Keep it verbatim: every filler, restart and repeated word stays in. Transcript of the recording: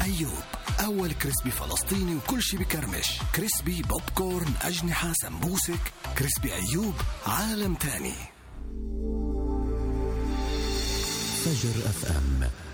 أيوب، أول كريسبي فلسطيني وكل شي بكرمش. كريسبي بوب كورن، أجنحة، سمبوسك. كريسبي أيوب عالم تاني. فجر أف أم.